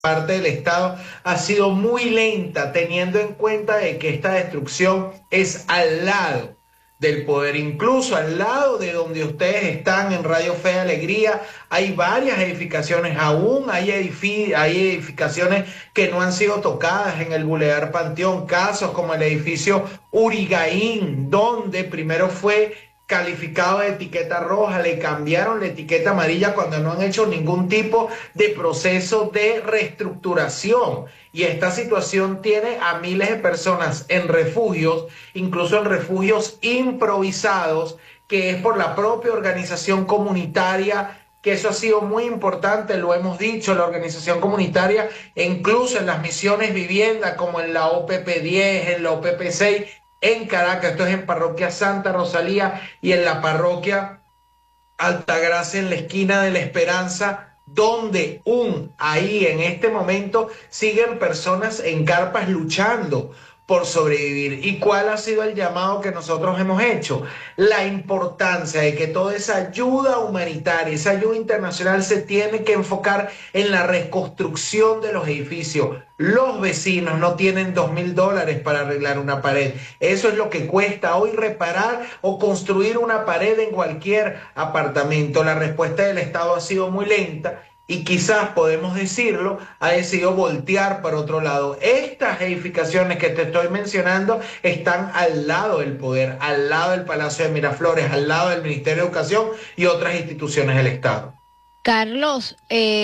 parte del Estado ha sido muy lenta, teniendo en cuenta de que esta destrucción es al lado del poder, incluso al lado de donde ustedes están en Radio Fe y Alegría, hay varias edificaciones, aún hay edificaciones que no han sido tocadas en el Boulevard Panteón, casos como el edificio Urigaín, donde primero fue calificado de etiqueta roja, le cambiaron la etiqueta amarilla cuando no han hecho ningún tipo de proceso de reestructuración. Y esta situación tiene a miles de personas en refugios, incluso en refugios improvisados, que es por la propia organización comunitaria, que eso ha sido muy importante, lo hemos dicho, la organización comunitaria, incluso en las misiones vivienda, como en la OPP 10, en la OPP 6, en Caracas, esto es en Parroquia Santa Rosalía y en la Parroquia Altagracia, en la esquina de la Esperanza, donde ahí en este momento siguen personas en carpas luchando por sobrevivir. ¿Y cuál ha sido el llamado que nosotros hemos hecho? La importancia de que toda esa ayuda humanitaria, esa ayuda internacional se tiene que enfocar en la reconstrucción de los edificios. Los vecinos no tienen $2.000 para arreglar una pared. Eso es lo que cuesta hoy reparar o construir una pared en cualquier apartamento. La respuesta del Estado ha sido muy lenta y quizás, podemos decirlo, ha decidido voltear para otro lado. Estas edificaciones que te estoy mencionando están al lado del poder, al lado del Palacio de Miraflores, al lado del Ministerio de Educación y otras instituciones del Estado. Carlos,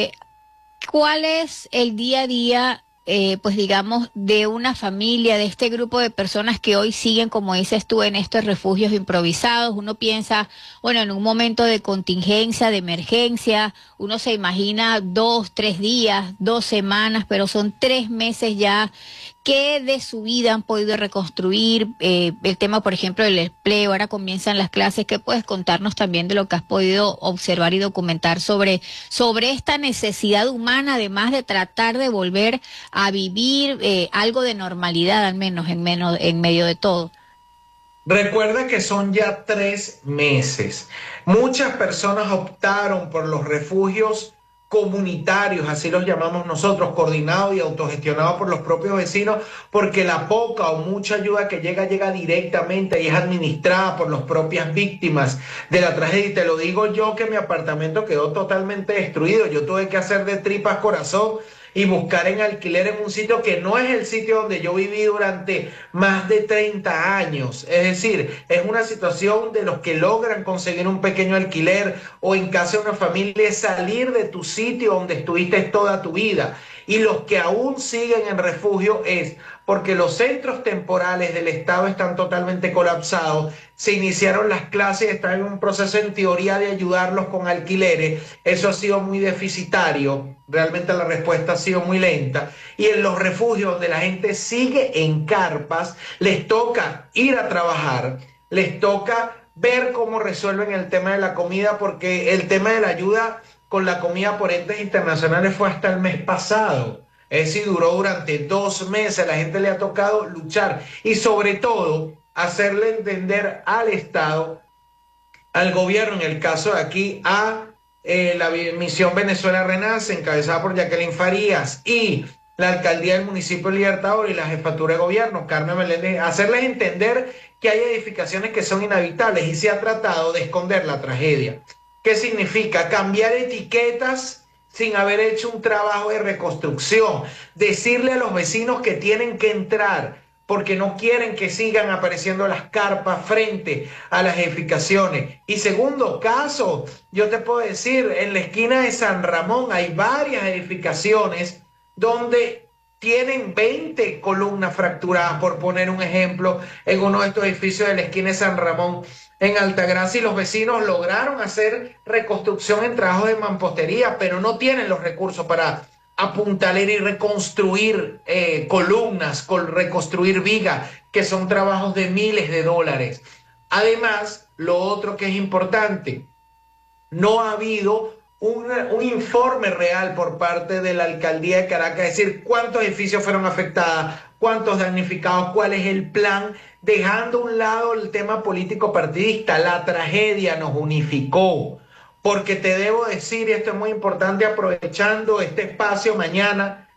¿cuál es el día a día, pues digamos, de una familia, de este grupo de personas que hoy siguen, como dices tú, en estos refugios improvisados? Uno piensa, bueno, en un momento de contingencia, de emergencia, uno se imagina 2, 3 días, 2 semanas, pero son 3 meses ya. ¿Qué de su vida han podido reconstruir? El tema, por ejemplo, del empleo, ahora comienzan las clases. ¿Qué puedes contarnos también de lo que has podido observar y documentar sobre esta necesidad humana, además de tratar de volver a vivir algo de normalidad, al menos en medio de todo? Recuerda que son ya 3 meses. Muchas personas optaron por los refugios comunitarios, así los llamamos nosotros, coordinados y autogestionados por los propios vecinos, porque la poca o mucha ayuda que llega directamente y es administrada por las propias víctimas de la tragedia. Y te lo digo yo, que mi apartamento quedó totalmente destruido. Yo tuve que hacer de tripas corazón y buscar en alquiler en un sitio que no es el sitio donde yo viví durante más de 30 años. Es decir, es una situación de los que logran conseguir un pequeño alquiler o en casa de una familia, es salir de tu sitio donde estuviste toda tu vida. Y los que aún siguen en refugio es porque los centros temporales del Estado están totalmente colapsados. Se iniciaron las clases, están en un proceso en teoría de ayudarlos con alquileres. Eso ha sido muy deficitario. Realmente la respuesta ha sido muy lenta. Y en los refugios donde la gente sigue en carpas, les toca ir a trabajar, les toca ver cómo resuelven el tema de la comida, porque el tema de la ayuda con la comida por entes internacionales fue hasta el mes pasado. Es decir, duró durante 2 meses, la gente le ha tocado luchar y sobre todo hacerle entender al Estado, al gobierno, en el caso de aquí, a la misión Venezuela Renace, encabezada por Jacqueline Farías, y la alcaldía del municipio Libertador y la jefatura de gobierno, Carmen Meléndez, hacerles entender que hay edificaciones que son inhabitables y se ha tratado de esconder la tragedia. ¿Qué significa? Cambiar etiquetas sin haber hecho un trabajo de reconstrucción, decirle a los vecinos que tienen que entrar porque no quieren que sigan apareciendo las carpas frente a las edificaciones. Y segundo caso, yo te puedo decir, en la esquina de San Ramón hay varias edificaciones donde tienen 20 columnas fracturadas, por poner un ejemplo, en uno de estos edificios de la esquina de San Ramón, en Altagracia, y los vecinos lograron hacer reconstrucción en trabajos de mampostería, pero no tienen los recursos para apuntalar y reconstruir columnas, reconstruir vigas, que son trabajos de miles de dólares. Además, lo otro que es importante, no ha habido un informe real por parte de la alcaldía de Caracas, es decir, cuántos edificios fueron afectados, cuántos damnificados, cuál es el plan, dejando a un lado el tema político partidista. La tragedia nos unificó. porque te debo decir, y esto es muy importante, aprovechando este espacio mañana,